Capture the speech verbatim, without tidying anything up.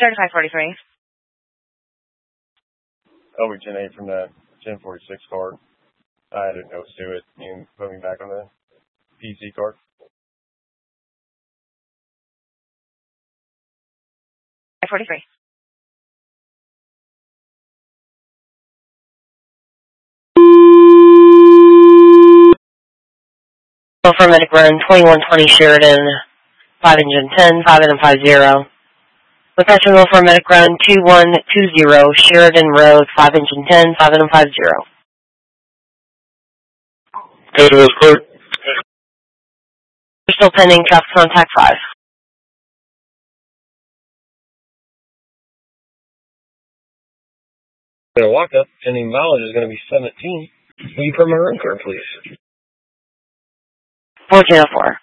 Certified forty-three. Over ten eight from that ten forty-six card. I had a note to it. You can put me back on the P C card. forty-three. For medic run twenty-one twenty Sheridan, five engine ten, five and five zero. Professional for medic run two one two zero Sheridan Road, five engine ten, five and five zero. Go to this court. We're still pending traffic contact five. The walk up, pending mileage is going to be seventeen. Will you put my run card, please? fourteen oh four.